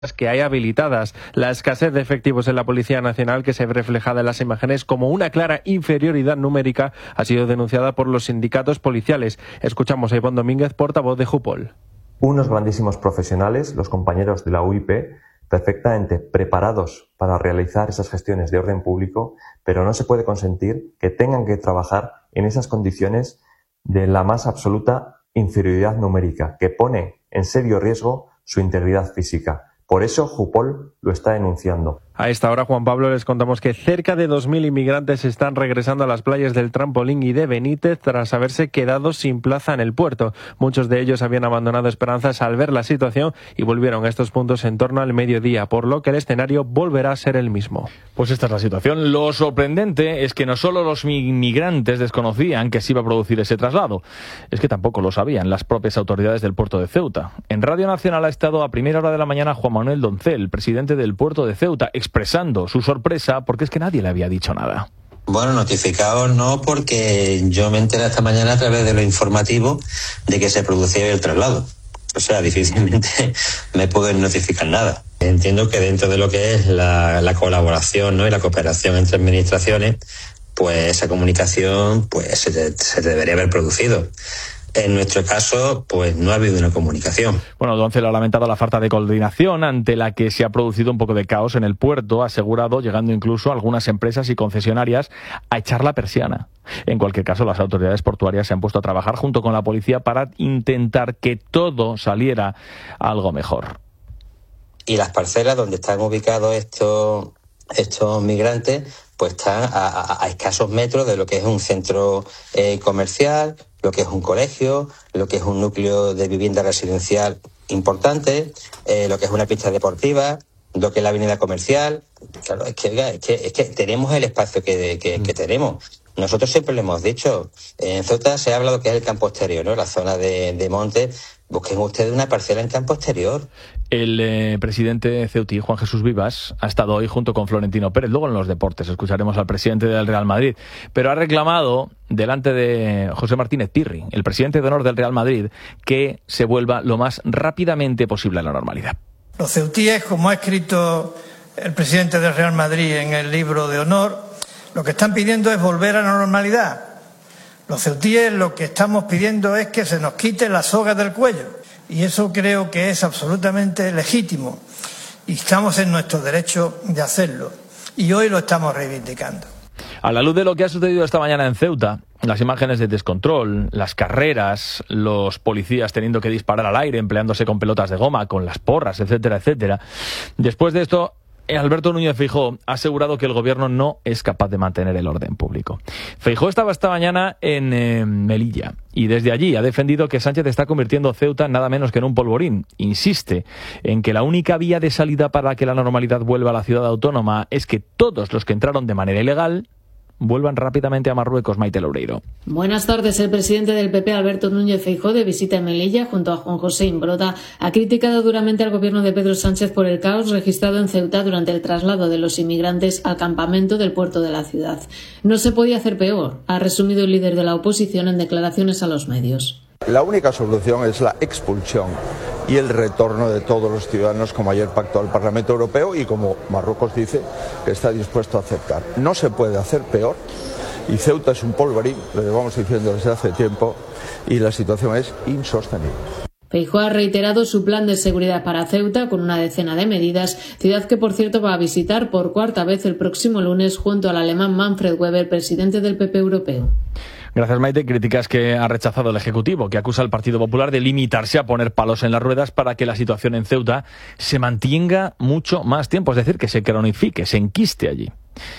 que hay habilitadas. La escasez de efectivos en la Policía Nacional, que se ve reflejada en las imágenes como una clara inferioridad numérica, ha sido denunciada por los sindicatos policiales. Escuchamos a Iván Domínguez, portavoz de Jupol. Unos grandísimos profesionales, los compañeros de la UIP, perfectamente preparados para realizar esas gestiones de orden público, pero no se puede consentir que tengan que trabajar en esas condiciones de la más absoluta inferioridad numérica, que pone en serio riesgo su integridad física. Por eso Jupol lo está denunciando. A esta hora, Juan Pablo, les contamos que cerca de 2.000 inmigrantes están regresando a las playas del Trampolín y de Benítez tras haberse quedado sin plaza en el puerto. Muchos de ellos habían abandonado esperanzas al ver la situación y volvieron a estos puntos en torno al mediodía, por lo que el escenario volverá a ser el mismo. Pues esta es la situación. Lo sorprendente es que no solo los inmigrantes desconocían que se iba a producir ese traslado, es que tampoco lo sabían las propias autoridades del puerto de Ceuta. En Radio Nacional ha estado a primera hora de la mañana Juan Manuel Doncel, presidente del puerto de Ceuta, expresando su sorpresa porque es que nadie le había dicho nada. Bueno, notificados no, porque yo me enteré esta mañana a través de lo informativo de que se producía el traslado. O sea, difícilmente me pueden notificar nada. Entiendo que dentro de lo que es la colaboración, ¿no?, y la cooperación entre administraciones, pues esa comunicación pues se debería haber producido. En nuestro caso, pues no ha habido una comunicación. Bueno, Doncel ha lamentado la falta de coordinación ante la que se ha producido un poco de caos en el puerto, ha asegurado, llegando incluso algunas empresas y concesionarias a echar la persiana. En cualquier caso, las autoridades portuarias se han puesto a trabajar junto con la policía para intentar que todo saliera algo mejor. Y las parcelas donde están ubicados estos migrantes, pues están a escasos metros de lo que es un centro comercial, lo que es un colegio, lo que es un núcleo de vivienda residencial importante, lo que es una pista deportiva, lo que es la avenida comercial. Claro, es que tenemos el espacio que tenemos. Nosotros siempre lo hemos dicho. En Ceuta se habla de lo que es el campo exterior, ¿no?, la zona de monte. Busquen ustedes una parcela en campo exterior. El presidente ceutí, Juan Jesús Vivas, ha estado hoy junto con Florentino Pérez. Luego en los deportes escucharemos al presidente del Real Madrid. Pero ha reclamado delante de José Martínez Pirri, el presidente de honor del Real Madrid, que se vuelva lo más rápidamente posible a la normalidad. Los ceutíes, como ha escrito el presidente del Real Madrid en el libro de honor, lo que están pidiendo es volver a la normalidad. Los ceutíes lo que estamos pidiendo es que se nos quite la soga del cuello. Y eso creo que es absolutamente legítimo. Y estamos en nuestro derecho de hacerlo. Y hoy lo estamos reivindicando. A la luz de lo que ha sucedido esta mañana en Ceuta, las imágenes de descontrol, las carreras, los policías teniendo que disparar al aire, empleándose con pelotas de goma, con las porras, etcétera, etcétera. Después de esto, Alberto Núñez Feijóo ha asegurado que el gobierno no es capaz de mantener el orden público. Feijóo estaba esta mañana en Melilla y desde allí ha defendido que Sánchez está convirtiendo Ceuta en nada menos que en un polvorín. Insiste en que la única vía de salida para que la normalidad vuelva a la ciudad autónoma es que todos los que entraron de manera ilegal vuelvan rápidamente a Marruecos. Maite Loureiro. Buenas tardes. El presidente del PP, Alberto Núñez Feijóo, de visita en Melilla junto a Juan José Imbroda, ha criticado duramente al gobierno de Pedro Sánchez por el caos registrado en Ceuta durante el traslado de los inmigrantes al campamento del puerto de la ciudad. No se podía hacer peor, ha resumido el líder de la oposición en declaraciones a los medios. La única solución es la expulsión y el retorno de todos los ciudadanos, como ayer pactó el Parlamento Europeo y como Marruecos dice que está dispuesto a aceptar. No se puede hacer peor y Ceuta es un polvorín, lo llevamos diciendo desde hace tiempo, y la situación es insostenible. Feijóo ha reiterado su plan de seguridad para Ceuta con una decena de medidas, ciudad que por cierto va a visitar por cuarta vez el próximo lunes junto al alemán Manfred Weber, presidente del PP europeo. Gracias, Maite. Críticas que ha rechazado el Ejecutivo, que acusa al Partido Popular de limitarse a poner palos en las ruedas para que la situación en Ceuta se mantenga mucho más tiempo, es decir, que se cronifique, se enquiste allí.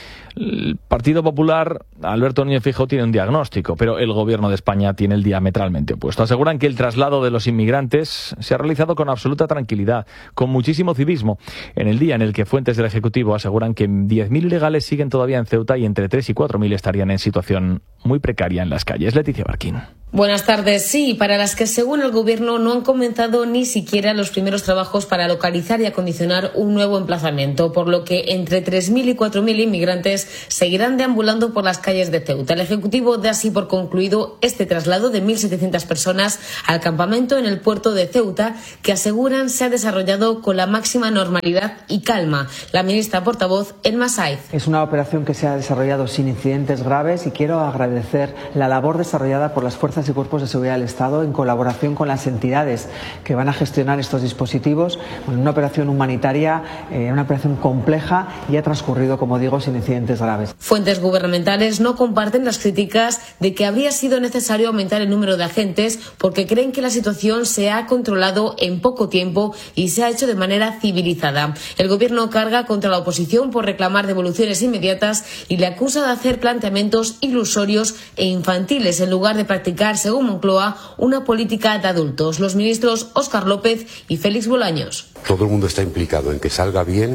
El Partido Popular, Alberto Núñez Feijóo, tiene un diagnóstico, pero el Gobierno de España tiene el diametralmente opuesto. Aseguran que el traslado de los inmigrantes se ha realizado con absoluta tranquilidad, con muchísimo civismo, en el día en el que fuentes del Ejecutivo aseguran que 10.000 ilegales siguen todavía en Ceuta y entre 3 y 4.000 estarían en situación muy precaria en las calles. Leticia Barquín. Buenas tardes. Sí, para las que según el Gobierno no han comenzado ni siquiera los primeros trabajos para localizar y acondicionar un nuevo emplazamiento, por lo que entre 3.000 y 4.000 inmigrantes seguirán deambulando por las calles de Ceuta. El Ejecutivo da así por concluido este traslado de 1.700 personas al campamento en el puerto de Ceuta, que aseguran se ha desarrollado con la máxima normalidad y calma. La ministra portavoz, Elma Saiz. Es una operación que se ha desarrollado sin incidentes graves y quiero agradecer la labor desarrollada por las fuerzas y cuerpos de seguridad del Estado en colaboración con las entidades que van a gestionar estos dispositivos. Una operación humanitaria, una operación compleja y ha transcurrido, como digo, sin incidentes graves. Fuentes gubernamentales no comparten las críticas de que habría sido necesario aumentar el número de agentes porque creen que la situación se ha controlado en poco tiempo y se ha hecho de manera civilizada. El Gobierno carga contra la oposición por reclamar devoluciones inmediatas y le acusa de hacer planteamientos ilusorios e infantiles en lugar de practicar, según Moncloa, una política de adultos. Los ministros Óscar López y Félix Bolaños. Todo el mundo está implicado en que salga bien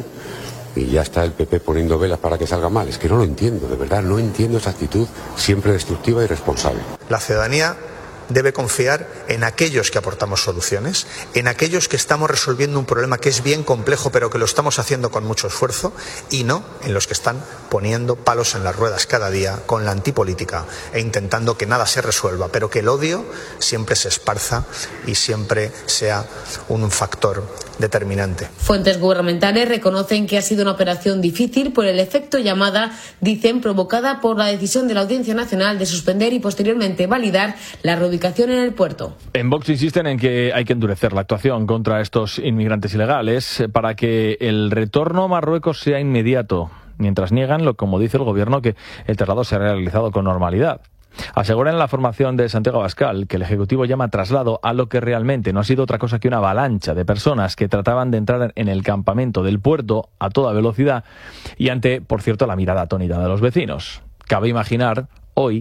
y ya está el PP poniendo velas para que salga mal. Es que no lo entiendo, de verdad, no entiendo esa actitud siempre destructiva y irresponsable. La ciudadanía debe confiar en aquellos que aportamos soluciones, en aquellos que estamos resolviendo un problema que es bien complejo pero que lo estamos haciendo con mucho esfuerzo, y no en los que están poniendo palos en las ruedas cada día con la antipolítica e intentando que nada se resuelva, pero que el odio siempre se esparza y siempre sea un factor determinante. Fuentes gubernamentales reconocen que ha sido una operación difícil por el efecto llamada, dicen, provocada por la decisión de la Audiencia Nacional de suspender y posteriormente validar la reubicación en el puerto. En Vox insisten en que hay que endurecer la actuación contra estos inmigrantes ilegales para que el retorno a Marruecos sea inmediato, mientras niegan, como dice el Gobierno, que el traslado se ha realizado con normalidad. Aseguran en la formación de Santiago Abascal que el Ejecutivo llama traslado a lo que realmente no ha sido otra cosa que una avalancha de personas que trataban de entrar en el campamento del puerto a toda velocidad y ante, por cierto, la mirada atónita de los vecinos. Cabe imaginar hoy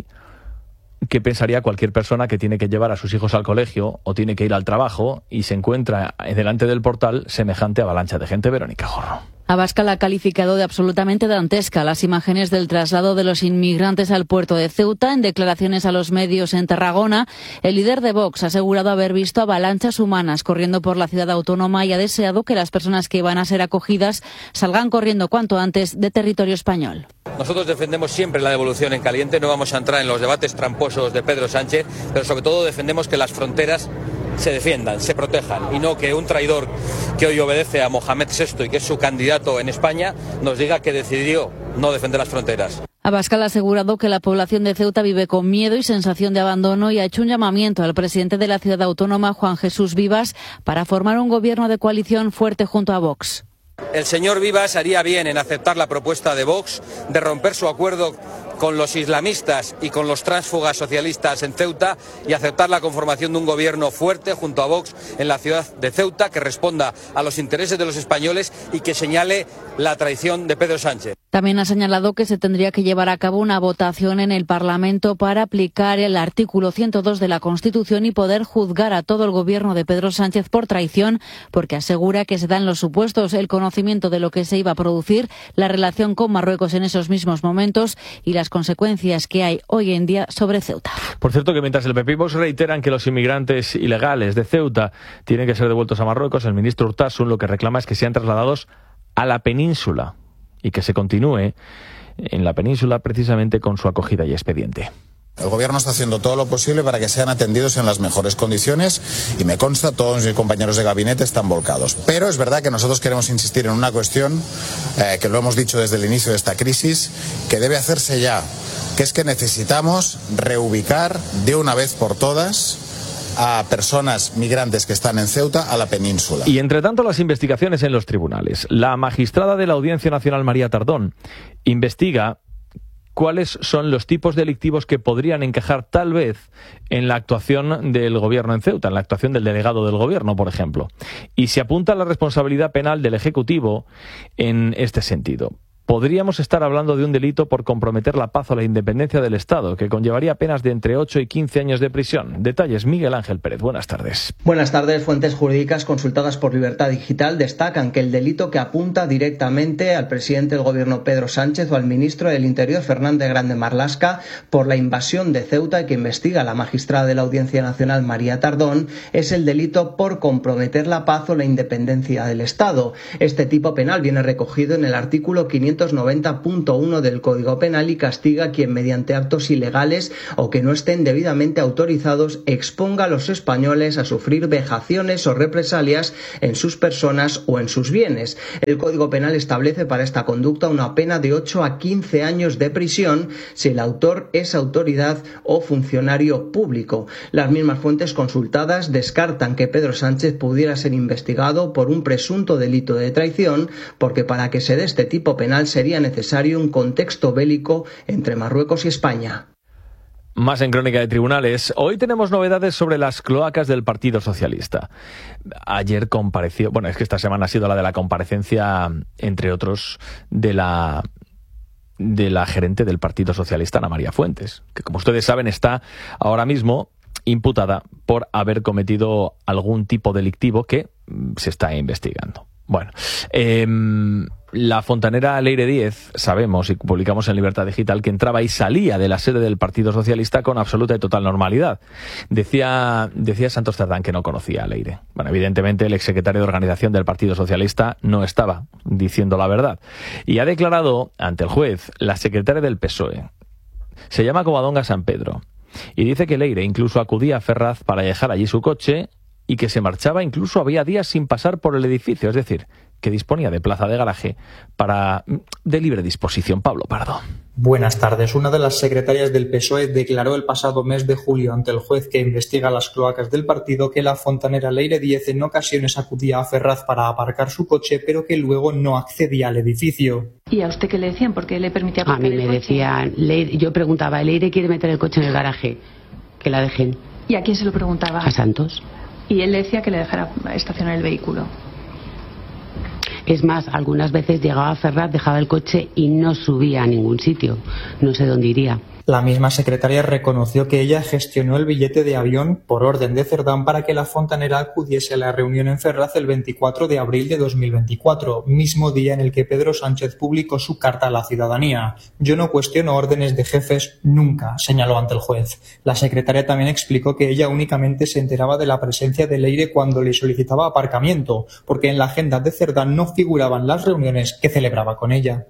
qué pensaría cualquier persona que tiene que llevar a sus hijos al colegio o tiene que ir al trabajo y se encuentra delante del portal semejante avalancha de gente. Verónica Jorro. Abascal ha calificado de absolutamente dantesca las imágenes del traslado de los inmigrantes al puerto de Ceuta. En declaraciones a los medios en Tarragona, el líder de Vox ha asegurado haber visto avalanchas humanas corriendo por la ciudad autónoma y ha deseado que las personas que van a ser acogidas salgan corriendo cuanto antes de territorio español. Nosotros defendemos siempre la devolución en caliente, no vamos a entrar en los debates tramposos de Pedro Sánchez, pero sobre todo defendemos que las fronteras se defiendan, se protejan y no que un traidor que hoy obedece a Mohamed VI y que es su candidato en España nos diga que decidió no defender las fronteras. Abascal ha asegurado que la población de Ceuta vive con miedo y sensación de abandono y ha hecho un llamamiento al presidente de la ciudad autónoma, Juan Jesús Vivas, para formar un gobierno de coalición fuerte junto a Vox. El señor Vivas haría bien en aceptar la propuesta de Vox de romper su acuerdo con los islamistas y con los tránsfugas socialistas en Ceuta y aceptar la conformación de un gobierno fuerte junto a Vox en la ciudad de Ceuta que responda a los intereses de los españoles y que señale la traición de Pedro Sánchez. También ha señalado que se tendría que llevar a cabo una votación en el Parlamento para aplicar el artículo 102 de la Constitución y poder juzgar a todo el gobierno de Pedro Sánchez por traición, porque asegura que se dan los supuestos, el conocimiento de lo que se iba a producir, la relación con Marruecos en esos mismos momentos y las consecuencias que hay hoy en día sobre Ceuta. Por cierto, que mientras el PP y Vox reiteran que los inmigrantes ilegales de Ceuta tienen que ser devueltos a Marruecos, el ministro Urtasun lo que reclama es que sean trasladados a la península y que se continúe en la península precisamente con su acogida y expediente. El Gobierno está haciendo todo lo posible para que sean atendidos en las mejores condiciones y me consta, todos mis compañeros de gabinete están volcados. Pero es verdad que nosotros queremos insistir en una cuestión que lo hemos dicho desde el inicio de esta crisis, que debe hacerse ya, que es que necesitamos reubicar de una vez por todas a personas migrantes que están en Ceuta a la península. Y entre tanto las investigaciones en los tribunales. La magistrada de la Audiencia Nacional, María Tardón, investiga cuáles son los tipos delictivos que podrían encajar tal vez en la actuación del gobierno en Ceuta, en la actuación del delegado del gobierno, por ejemplo. Y se apunta a la responsabilidad penal del Ejecutivo en este sentido. podríamos estar hablando de un delito por comprometer la paz o la independencia del Estado, que conllevaría penas de entre 8 y 15 años de prisión. Detalles, Miguel Ángel Pérez. Buenas tardes. Buenas tardes. Fuentes jurídicas consultadas por Libertad Digital destacan que el delito que apunta directamente al presidente del Gobierno Pedro Sánchez o al ministro del Interior Fernández Grande Marlaska por la invasión de Ceuta y que investiga la magistrada de la Audiencia Nacional María Tardón es el delito por comprometer la paz o la independencia del Estado. Este tipo penal viene recogido en el artículo 590.1 del Código Penal y castiga a quien mediante actos ilegales o que no estén debidamente autorizados exponga a los españoles a sufrir vejaciones o represalias en sus personas o en sus bienes. El Código Penal establece para esta conducta una pena de 8 a 15 años de prisión si el autor es autoridad o funcionario público. Las mismas fuentes consultadas descartan que Pedro Sánchez pudiera ser investigado por un presunto delito de traición, porque para que se dé este tipo penal sería necesario un contexto bélico entre Marruecos y España. Más en Crónica de Tribunales. Hoy tenemos novedades sobre las cloacas del Partido Socialista. Ayer compareció, bueno, es que esta semana ha sido la de la comparecencia, entre otros, de la gerente del Partido Socialista, Ana María Fuentes, que como ustedes saben está ahora mismo imputada por haber cometido algún tipo delictivo que se está investigando. Bueno, la fontanera Leire Díez, sabemos y publicamos en Libertad Digital que entraba y salía de la sede del Partido Socialista con absoluta y total normalidad. Decía Santos Cerdán que no conocía a Leire. Bueno, evidentemente el exsecretario de Organización del Partido Socialista no estaba diciendo la verdad. Y ha declarado ante el juez la secretaria del PSOE. Se llama Covadonga San Pedro. Y dice que Leire incluso acudía a Ferraz para dejar allí su coche y que se marchaba incluso había días sin pasar por el edificio, es decir, que disponía de plaza de garaje de libre disposición. Pablo Pardo. Buenas tardes. Una de las secretarias del PSOE declaró el pasado mes de julio ante el juez que investiga las cloacas del partido que la fontanera Leire Díez en ocasiones acudía a Ferraz para aparcar su coche, pero que luego no accedía al edificio. ¿Y a usted qué le decían? ¿Por qué le permitía aparcar el coche? A mí me decían, yo preguntaba, ¿Leire quiere meter el coche en el garaje? Que la dejen. ¿Y a quién se lo preguntaba? A Santos. Y él le decía que le dejara estacionar el vehículo. Es más, algunas veces llegaba a Ferraz, dejaba el coche y no subía a ningún sitio. No sé dónde iría. La misma secretaria reconoció que ella gestionó el billete de avión por orden de Cerdán para que la fontanera acudiese a la reunión en Ferraz el 24 de abril de 2024, mismo día en el que Pedro Sánchez publicó su carta a la ciudadanía. Yo no cuestiono órdenes de jefes nunca, señaló ante el juez. La secretaria también explicó que ella únicamente se enteraba de la presencia de Leire cuando le solicitaba aparcamiento, porque en la agenda de Cerdán no figuraban las reuniones que celebraba con ella.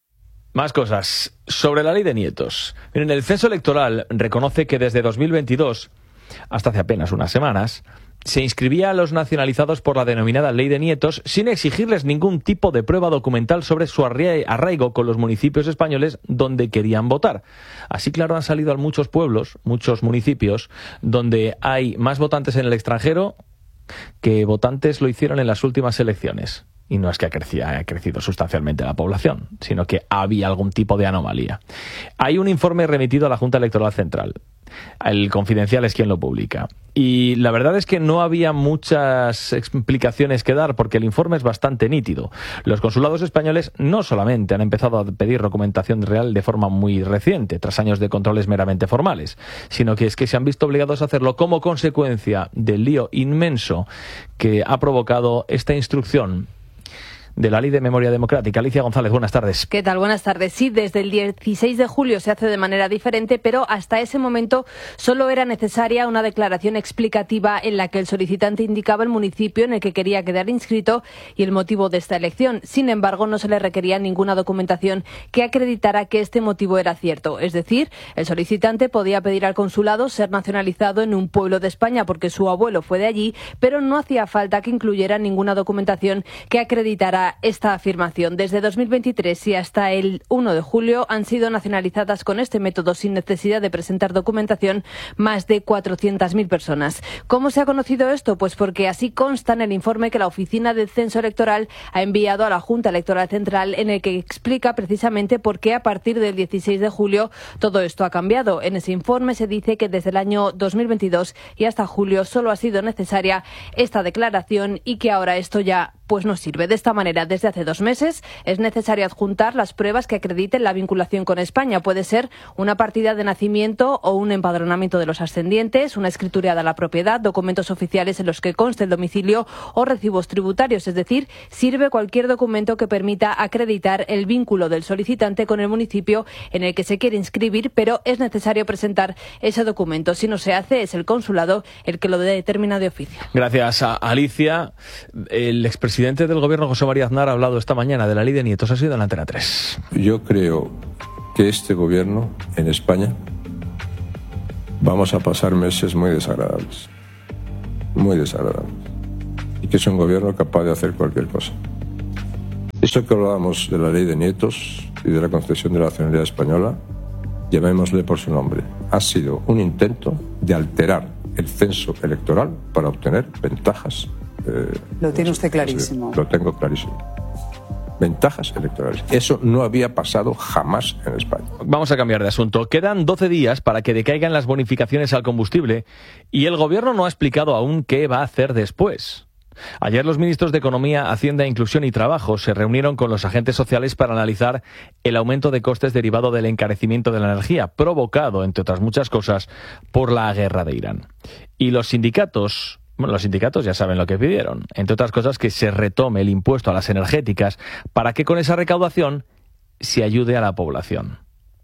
Más cosas. Sobre la ley de nietos. Miren, el censo electoral reconoce que desde 2022, hasta hace apenas unas semanas, se inscribía a los nacionalizados por la denominada ley de nietos sin exigirles ningún tipo de prueba documental sobre su arraigo con los municipios españoles donde querían votar. Así, claro, han salido a muchos pueblos, muchos municipios, donde hay más votantes en el extranjero que votantes lo hicieron en las últimas elecciones. Y no es que haya crecido sustancialmente la población, sino que había algún tipo de anomalía. Hay un informe remitido a la Junta Electoral Central. El Confidencial es quien lo publica. Y la verdad es que no había muchas explicaciones que dar porque el informe es bastante nítido. Los consulados españoles no solamente han empezado a pedir documentación real de forma muy reciente, tras años de controles meramente formales, sino que es que se han visto obligados a hacerlo como consecuencia del lío inmenso que ha provocado esta instrucción de la Ley de Memoria Democrática. Alicia González, buenas tardes. ¿Qué tal? Buenas tardes. Sí, desde el 16 de julio se hace de manera diferente, pero hasta ese momento solo era necesaria una declaración explicativa en la que el solicitante indicaba el municipio en el que quería quedar inscrito y el motivo de esta elección. Sin embargo, no se le requería ninguna documentación que acreditara que este motivo era cierto. Es decir, el solicitante podía pedir al consulado ser nacionalizado en un pueblo de España porque su abuelo fue de allí, pero no hacía falta que incluyera ninguna documentación que acreditara esta afirmación. Desde 2023 y hasta el 1 de julio han sido nacionalizadas con este método sin necesidad de presentar documentación más de 400.000 personas. ¿Cómo se ha conocido esto? Pues porque así consta en el informe que la Oficina del Censo Electoral ha enviado a la Junta Electoral Central, en el que explica precisamente por qué a partir del 16 de julio todo esto ha cambiado. En ese informe se dice que desde el año 2022 y hasta julio solo ha sido necesaria esta declaración y que ahora esto ya pues no sirve. De esta manera, desde hace 2 meses es necesario adjuntar las pruebas que acrediten la vinculación con España. Puede ser una partida de nacimiento o un empadronamiento de los ascendientes, una escritura de la propiedad, documentos oficiales en los que conste el domicilio o recibos tributarios. Es decir, sirve cualquier documento que permita acreditar el vínculo del solicitante con el municipio en el que se quiere inscribir, pero es necesario presentar ese documento. Si no se hace, es el consulado el que lo determina de oficio. Gracias a Alicia. El expresidente del Gobierno, José María Aznar, ha hablado esta mañana de la ley de nietos. Ha sido en la Antena 3. Yo creo que este Gobierno en España vamos a pasar meses muy desagradables. Muy desagradables. Y que es un Gobierno capaz de hacer cualquier cosa. Esto que hablábamos de la ley de nietos y de la concesión de la nacionalidad española, llamémosle por su nombre. Ha sido un intento de alterar el censo electoral para obtener ventajas. Lo tiene usted clarísimo. Lo tengo clarísimo. Ventajas electorales. Eso no había pasado jamás en España. Vamos a cambiar de asunto. Quedan 12 días para que decaigan las bonificaciones al combustible y el Gobierno no ha explicado aún qué va a hacer después. Ayer los ministros de Economía, Hacienda, Inclusión y Trabajo se reunieron con los agentes sociales para analizar el aumento de costes derivado del encarecimiento de la energía, provocado, entre otras muchas cosas, por la guerra de Irán. Y los sindicatos ya saben lo que pidieron, entre otras cosas que se retome el impuesto a las energéticas para que con esa recaudación se ayude a la población.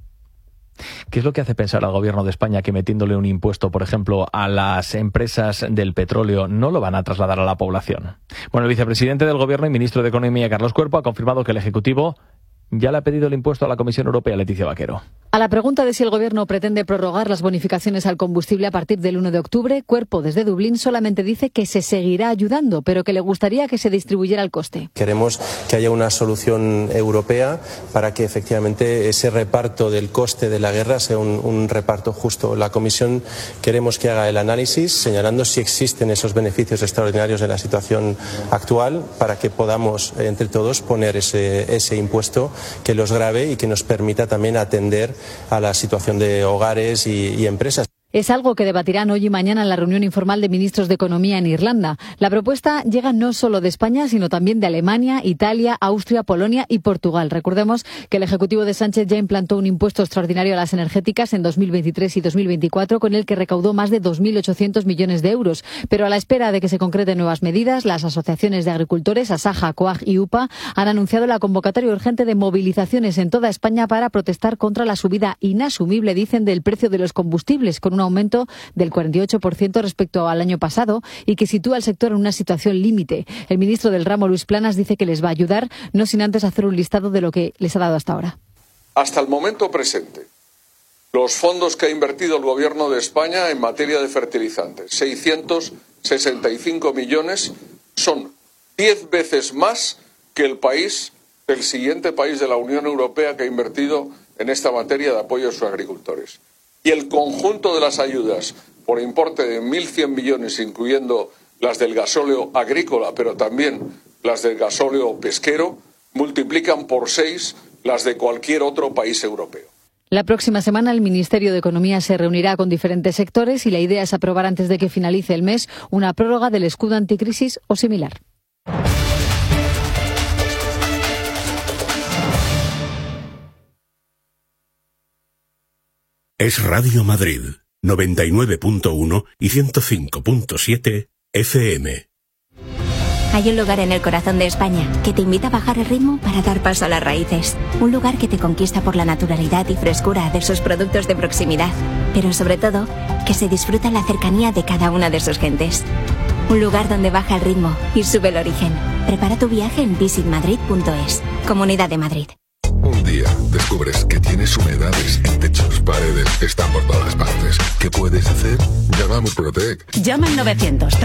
¿Qué es lo que hace pensar al Gobierno de España que metiéndole un impuesto, por ejemplo, a las empresas del petróleo, no lo van a trasladar a la población? Bueno, el vicepresidente del Gobierno y ministro de Economía, Carlos Cuerpo, ha confirmado que el Ejecutivo ya le ha pedido el impuesto a la Comisión Europea, Leticia Vaquero. A la pregunta de si el Gobierno pretende prorrogar las bonificaciones al combustible a partir del 1 de octubre, Cuerpo desde Dublín solamente dice que se seguirá ayudando, pero que le gustaría que se distribuyera el coste. Queremos que haya una solución europea para que efectivamente ese reparto del coste de la guerra sea un reparto justo. La Comisión queremos que haga el análisis señalando si existen esos beneficios extraordinarios en la situación actual para que podamos entre todos poner ese impuesto que los grave y que nos permita también atender a la situación de hogares y empresas. Es algo que debatirán hoy y mañana en la reunión informal de ministros de Economía en Irlanda. La propuesta llega no solo de España, sino también de Alemania, Italia, Austria, Polonia y Portugal. Recordemos que el Ejecutivo de Sánchez ya implantó un impuesto extraordinario a las energéticas en 2023 y 2024, con el que recaudó más de 2.800 millones de euros. Pero a la espera de que se concreten nuevas medidas, las asociaciones de agricultores, Asaja, COAG y UPA, han anunciado la convocatoria urgente de movilizaciones en toda España para protestar contra la subida inasumible, dicen, del precio de los combustibles, con un aumento del 48% respecto al año pasado y que sitúa al sector en una situación límite. El ministro del ramo, Luis Planas, dice que les va a ayudar, no sin antes hacer un listado de lo que les ha dado hasta ahora. Hasta el momento presente, los fondos que ha invertido el Gobierno de España en materia de fertilizantes, 665 millones, son 10 veces más que el siguiente país de la Unión Europea que ha invertido en esta materia de apoyo a sus agricultores. Y el conjunto de las ayudas por importe de 1.100 millones, incluyendo las del gasóleo agrícola, pero también las del gasóleo pesquero, multiplican por 6 las de cualquier otro país europeo. La próxima semana el Ministerio de Economía se reunirá con diferentes sectores y la idea es aprobar antes de que finalice el mes una prórroga del escudo anticrisis o similar. Es Radio Madrid, 99.1 y 105.7 FM. Hay un lugar en el corazón de España que te invita a bajar el ritmo para dar paso a las raíces. Un lugar que te conquista por la naturalidad y frescura de sus productos de proximidad. Pero sobre todo, que se disfruta la cercanía de cada una de sus gentes. Un lugar donde baja el ritmo y sube el origen. Prepara tu viaje en visitmadrid.es. Comunidad de Madrid. Un día descubres que tienes humedades en techos, paredes, están por todas partes. ¿Qué puedes hacer? Llama a Murprotec. Llama al 900